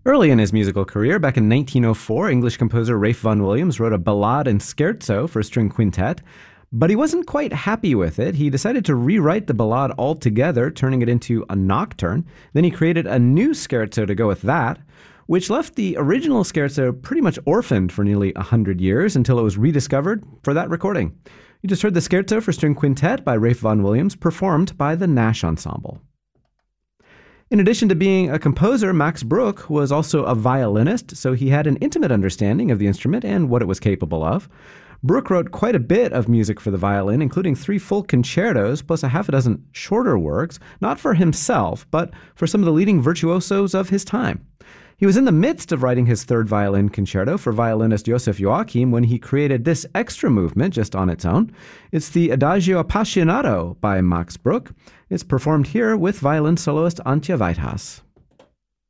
Early in his musical career, back in 1904, English composer Ralph Vaughan Williams wrote a ballade and scherzo for a string quintet, but he wasn't quite happy with it. He decided to rewrite the ballade altogether, turning it into a nocturne. Then he created a new scherzo to go with that, which left the original scherzo pretty much orphaned for nearly 100 years until it was rediscovered for that recording. You just heard the Scherzo for String Quintet by Ralph Vaughan Williams, performed by the Nash Ensemble. In addition to being a composer, Max Bruch was also a violinist, so he had an intimate understanding of the instrument and what it was capable of. Bruch wrote quite a bit of music for the violin, including 3 full concertos, plus a half a dozen shorter works, not for himself, but for some of the leading virtuosos of his time. He was in the midst of writing his 3rd violin concerto for violinist Joseph Joachim when he created this extra movement just on its own. It's the Adagio Appassionato by Max Bruch. It's performed here with violin soloist Antje Weithas.